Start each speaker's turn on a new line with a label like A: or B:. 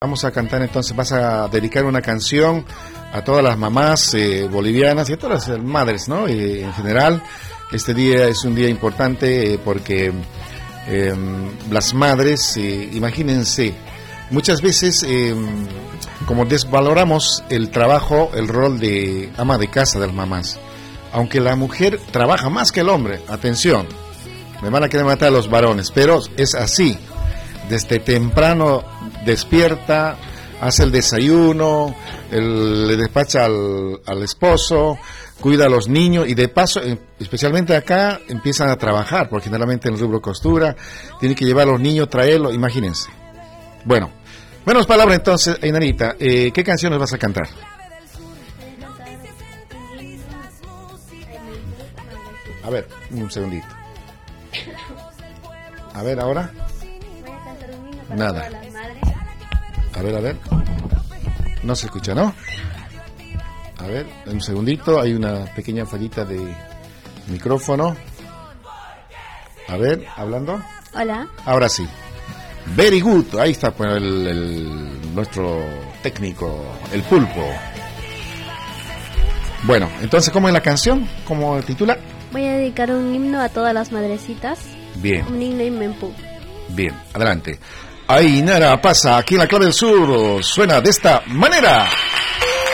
A: Vamos a cantar entonces, vas a dedicar una canción a todas las mamás bolivianas y a todas las madres, ¿no? En general, este día es un día importante porque las madres, imagínense, muchas veces como desvaloramos el trabajo, el rol de ama de casa de las mamás. Aunque la mujer trabaja más que el hombre, atención, me van a querer matar a los varones, pero es así. Desde temprano despierta, hace el desayuno, le despacha al esposo, cuida a los niños y de paso, especialmente acá, empiezan a trabajar, porque generalmente en el rubro costura, tiene que llevar a los niños, traerlos, imagínense. Bueno, menos palabras entonces, Ainarita, ¿qué canciones vas a cantar? A ver, un segundito. A ver, ahora. Nada. A ver. No se escucha, ¿no? A ver, un segundito. Hay una pequeña fallita de micrófono. A ver, hablando.
B: Hola.
A: Ahora sí. Very good. Ahí está pues, nuestro técnico, el Pulpo. Bueno, entonces, ¿cómo es la canción? ¿Cómo titula?
B: Voy a dedicar un himno a todas las madrecitas.
A: Bien.
B: Un himno inmenpú.
A: Bien, adelante. Ainara pasa aquí en la Clave del Sur, suena de esta manera.